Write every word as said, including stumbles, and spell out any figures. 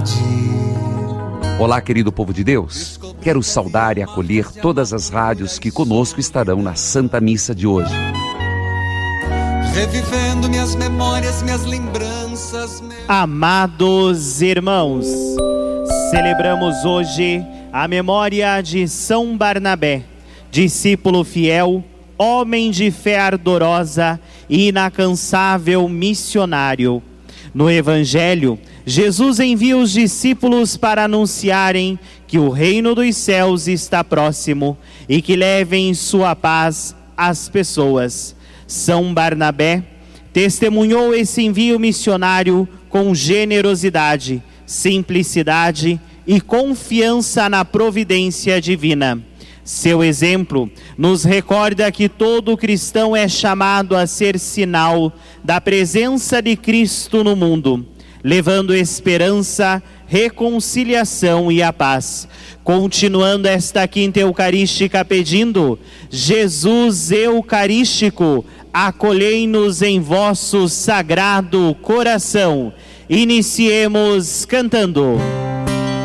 verdade. Olá, querido povo de Deus. Quero saudar e acolher todas as rádios que conosco estarão na Santa Missa de hoje. Revivendo minhas memórias, minhas lembranças. Meu... Amados irmãos, celebramos hoje a memória de São Barnabé, discípulo fiel, homem de fé ardorosa e inacansável missionário. No Evangelho, Jesus envia os discípulos para anunciarem que o reino dos céus está próximo e que levem sua paz às pessoas. São Barnabé testemunhou esse envio missionário com generosidade, simplicidade e confiança na providência divina. Seu exemplo nos recorda que todo cristão é chamado a ser sinal da presença de Cristo no mundo, levando esperança, reconciliação e a paz. Continuando esta quinta eucarística pedindo: Jesus Eucarístico, acolhei-nos em vosso sagrado coração. Iniciemos cantando.